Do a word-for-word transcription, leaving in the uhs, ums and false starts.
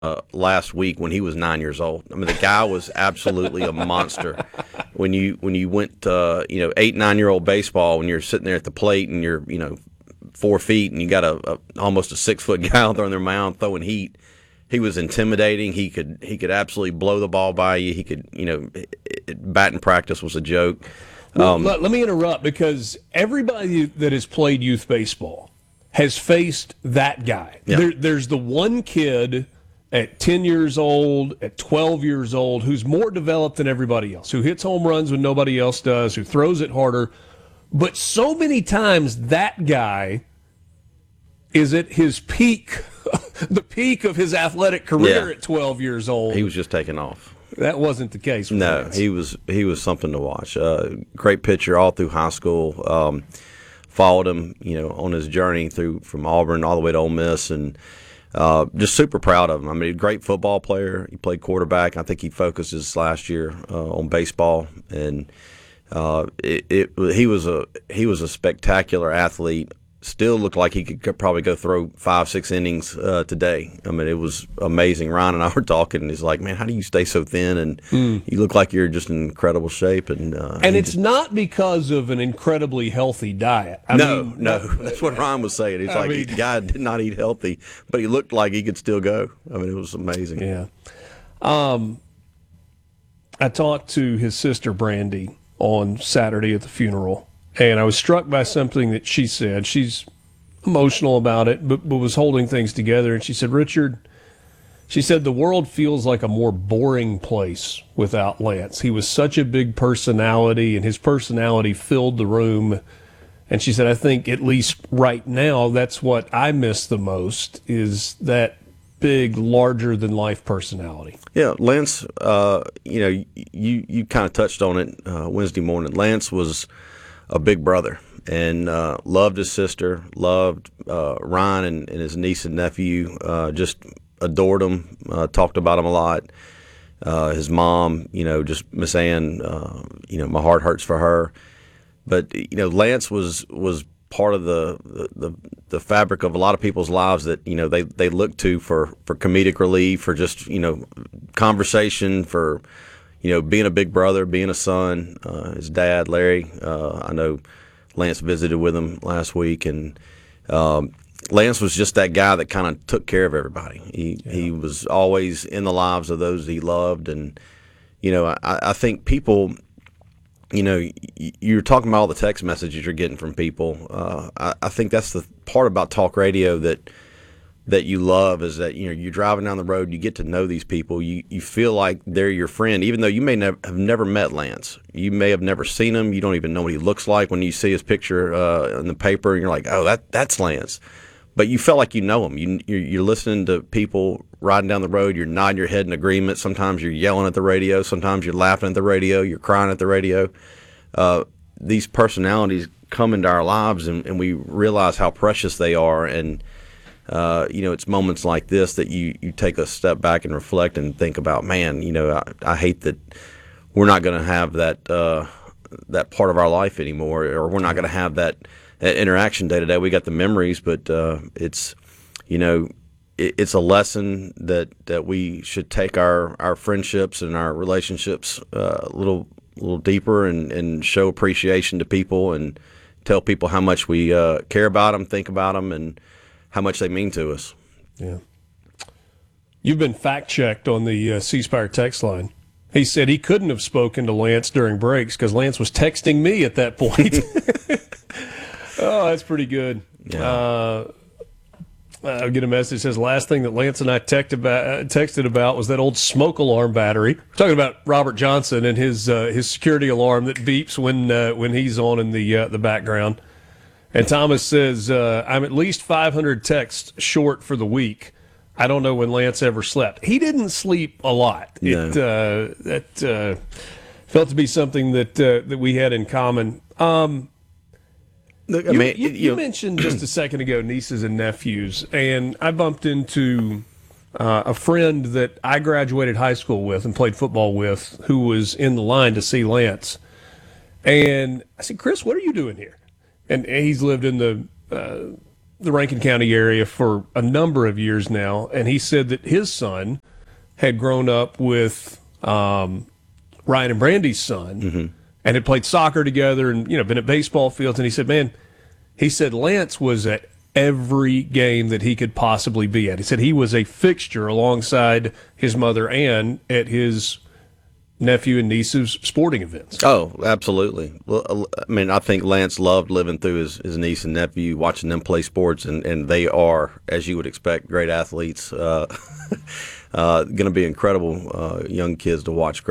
uh, last week when he was nine years old. I mean, the guy was absolutely a monster. When you when you went, uh, you know, eight nine year old baseball, when you're sitting there at the plate and you're, you know, four feet and you got a, a almost a six foot guy out there on their mound throwing heat. He was intimidating. He could he could absolutely blow the ball by you. He could, you know, it, it, batting practice was a joke. Well, Um, let, let me interrupt because everybody that has played youth baseball has faced that guy. Yeah. There, there's the one kid at ten years old, at twelve years old, who's more developed than everybody else, who hits home runs when nobody else does, who throws it harder. But so many times that guy is at his peak, the peak of his athletic career Yeah. at twelve years old. he was just taking off. That wasn't the case. With No, Lance. he was he was something to watch. Uh, great pitcher all through high school. Um, followed him, you know, on his journey through from Auburn all the way to Ole Miss, and uh, just super proud of him. I mean, great football player. He played quarterback. I think he focused his last year uh, on baseball, and uh, it, it he was a he was a spectacular athlete. Still looked like he could probably go throw five, six innings uh, today. I mean, it was amazing. Ryan and I were talking, and he's like, "Man, how do you stay so thin? And mm. you look like you're just in incredible shape." And uh, and it's just, not because of an incredibly healthy diet. I no, mean, no, that's what Ryan was saying. He's I like, mean, the guy did not eat healthy, but he looked like he could still go. I mean, it was amazing. Yeah. Um, I talked to his sister Brandy on Saturday at the funeral. And I was struck by something that she said. She's emotional about it, but, but was holding things together. And she said, Richard, she said, the world feels like a more boring place without Lance. He was such a big personality, and his personality filled the room. And she said, I think at least right now, that's what I miss the most, is that big, larger-than-life personality. Yeah, Lance, uh, you know, you, you kind of touched on it uh, Wednesday morning. Lance was a big brother, and uh, loved his sister, loved uh, Ryan and, and his niece and nephew, uh, just adored him, uh, talked about him a lot. Uh, his mom, you know, just Miss Ann, uh, you know, my heart hurts for her. But, you know, Lance was was part of the, the, the fabric of a lot of people's lives that, you know, they, they look to for, for comedic relief, for just, you know, conversation, for you know, being a big brother, being a son. Uh, his dad, Larry, uh, I know Lance visited with him last week, and um, Lance was just that guy that kind of took care of everybody. He yeah. he was always in the lives of those he loved, and you know, I, I think people, you know, you're talking about all the text messages you're getting from people. Uh, I, I think that's the part about talk radio that. that you love is that, you know, you're driving down the road, you get to know these people, you, you feel like they're your friend, even though you may nev- have never met Lance. You may have never seen him. You don't even know what he looks like when you see his picture uh, in the paper, and you're like, oh, that that's Lance. But you felt like you know him. You, you're, you're listening to people riding down the road, you're nodding your head in agreement. Sometimes you're yelling at the radio. Sometimes you're laughing at the radio. You're crying at the radio. Uh, these personalities come into our lives, and, and we realize how precious they are, and Uh, you know, it's moments like this that you, you take a step back and reflect and think about, man, you know, I, I hate that we're not going to have that uh, that part of our life anymore, or we're not going to have that, that interaction day to day. We got the memories, but uh, it's, you know, it, it's a lesson that, that we should take our, our friendships and our relationships uh, a little little deeper, and, and show appreciation to people, and tell people how much we uh, care about them, think about them, and how much they mean to us. Yeah. You've been fact-checked on the uh, C Spire text line. He said he couldn't have spoken to Lance during breaks because Lance was texting me at that point. Oh, that's pretty good. Yeah. Uh, I'll get a message that says, last thing that Lance and I text about, uh, texted about was that old smoke alarm battery. We're talking about Robert Johnson and his uh, his security alarm that beeps when uh, when he's on in the uh, the background. And Thomas says, uh, I'm at least five hundred texts short for the week. I don't know when Lance ever slept. He didn't sleep a lot. No. It uh, that uh, felt to be something that uh, that we had in common. Um, Look, I you, mean, you, you, you mentioned just a second ago nieces and nephews, and I bumped into uh, a friend that I graduated high school with and played football with, who was in the line to see Lance. And I said, Chris, what are you doing here? And he's lived in the uh, the Rankin County area for a number of years now, and he said that his son had grown up with um, Ryan and Brandy's son Mm-hmm. and had played soccer together and, you know, been at baseball fields. And he said, man, he said Lance was at every game that he could possibly be at. He said he was a fixture alongside his mother Ann at his nephew and niece's sporting events. Oh, absolutely. Well, I mean, I think Lance loved living through his, his niece and nephew, watching them play sports, and, and they are, as you would expect, great athletes. Uh, uh, going to be incredible uh, young kids to watch grow